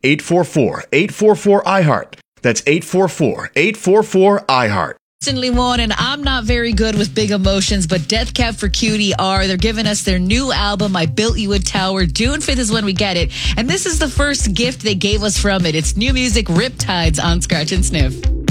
844-844-IHEART. That's 844-844-IHEART. Limon, and I'm not very good with big emotions, but Death Cab for Cutie are. They're giving us their new album, I Built You a Tower. June 5th is when we get it. And this is the first gift they gave us from it. It's new music, Riptides on Scratch and Sniff.